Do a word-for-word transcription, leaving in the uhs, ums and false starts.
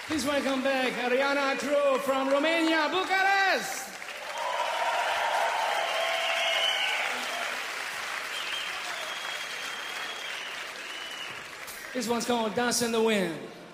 Please welcome back Ariana Atru from Romania, Bucharest. This one's called Dance in the Wind.